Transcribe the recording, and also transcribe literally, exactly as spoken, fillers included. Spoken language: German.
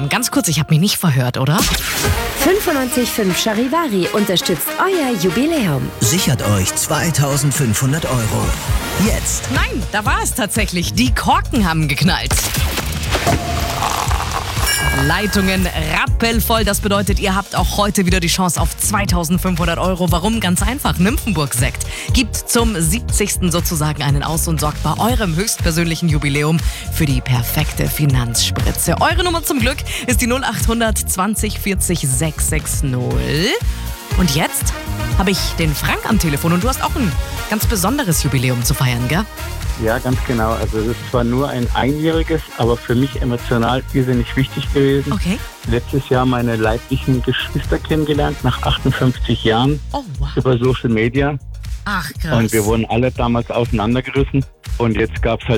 Ganz kurz, ich habe mich nicht verhört, oder? fünfundneunzig Komma fünf Charivari unterstützt euer Jubiläum. Sichert euch zweitausendfünfhundert Euro. Jetzt. Nein, da war es tatsächlich. Die Korken haben geknallt. Leitungen rappelvoll. Das bedeutet, ihr habt auch heute wieder die Chance auf zweitausendfünfhundert Euro. Warum? Ganz einfach. Nymphenburg-Sekt gibt zum siebzigsten sozusagen einen aus und sorgt bei eurem höchstpersönlichen Jubiläum für die perfekte Finanzspritze. Eure Nummer zum Glück ist die null achthundert zwanzig vierzig sechshundertsechzig. Und jetzt habe ich den Frank am Telefon und du hast auch ein ganz besonderes Jubiläum zu feiern, gell? Ja, ganz genau. Also es ist zwar nur ein einjähriges, aber für mich emotional irrsinnig wichtig gewesen. Okay. Letztes Jahr meine leiblichen Geschwister kennengelernt, nach achtundfünfzig Jahren, Oh, wow. über Social Media. Ach, krass. Und wir wurden alle damals auseinandergerissen. Und jetzt gab es halt